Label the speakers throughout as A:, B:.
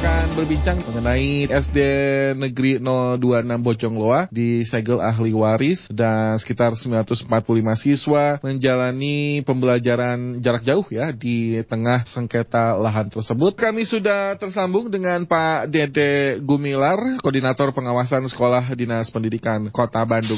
A: akan berbincang mengenai SD Negeri 026 Bojongloa di segel ahli waris dan sekitar 945 siswa menjalani pembelajaran jarak jauh ya di tengah sengketa lahan tersebut. Kami sudah tersambung dengan Pak Dede Gumilar, Koordinator Pengawasan Sekolah Dinas Pendidikan Kota Bandung.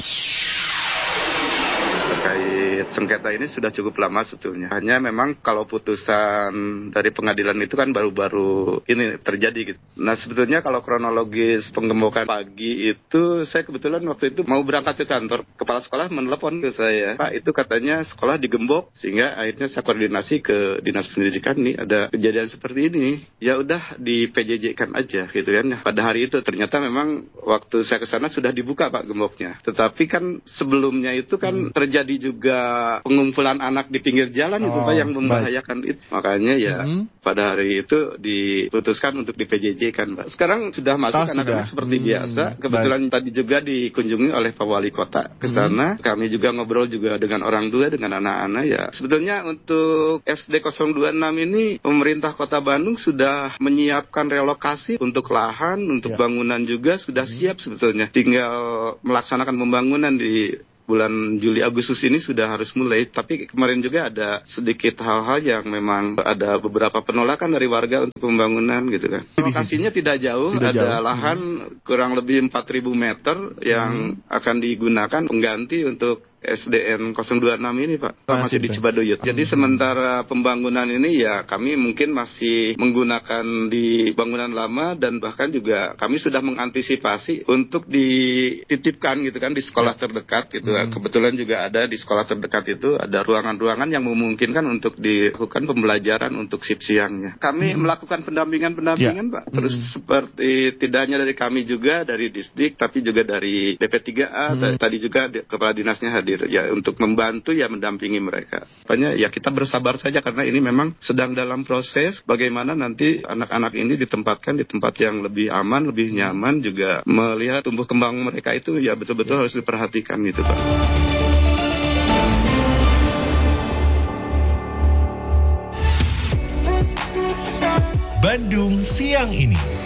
B: Terkait sengketa ini sudah cukup lama sebetulnya. Hanya memang kalau putusan dari pengadilan itu kan baru-baru ini terjadi gitu. Nah sebetulnya kalau kronologis penggembokan pagi itu saya kebetulan waktu itu mau berangkat ke kantor. Kepala sekolah menelepon ke saya, Pak itu katanya sekolah digembok. Sehingga akhirnya saya koordinasi ke Dinas Pendidikan nih ada kejadian seperti ini. Ya udah di PJJ-kan aja gitu kan. Pada hari itu ternyata memang waktu saya ke sana sudah dibuka Pak gemboknya. Tetapi kan sebelumnya itu kan terjadi juga pengumpulan anak di pinggir jalan itu Pak yang membahayakan itu. Makanya ya pada hari itu diputuskan untuk di PJJ kan Pak. Sekarang sudah masuk anak-anak seperti biasa. Kebetulan tadi juga dikunjungi oleh Pak Wali Kota ke sana. Kami juga ngobrol juga dengan orang tua, dengan anak-anak ya. Sebetulnya untuk SD 026 ini pemerintah Kota Bandung sudah menyiapkan relokasi untuk lahan, untuk bangunan juga sudah siap sebetulnya. Tinggal melaksanakan pembangunan di bulan Juli Agustus ini sudah harus mulai, tapi kemarin juga ada sedikit hal-hal yang memang ada beberapa penolakan dari warga untuk pembangunan gitu kan. Lokasinya tidak jauh, ada lahan kurang lebih 4.000 meter yang akan digunakan pengganti untuk SDN 026 ini Pak, masih di Cibaduyut. Jadi sementara pembangunan ini ya kami mungkin masih menggunakan di bangunan lama dan bahkan juga kami sudah mengantisipasi untuk dititipkan gitu kan di sekolah terdekat gitu. Kebetulan juga ada di sekolah terdekat itu ada ruangan-ruangan yang memungkinkan untuk dilakukan pembelajaran untuk shift siangnya. Kami melakukan pendampingan Pak. Terus seperti tidak hanya dari kami juga dari Disdik tapi juga dari BP3A tadi juga kepala dinasnya hadir ya untuk membantu ya mendampingi mereka. Makanya ya kita bersabar saja karena ini memang sedang dalam proses bagaimana nanti anak-anak ini ditempatkan di tempat yang lebih aman, lebih nyaman, juga melihat tumbuh kembang mereka itu ya betul-betul harus diperhatikan gitu Pak.
C: Bandung siang ini.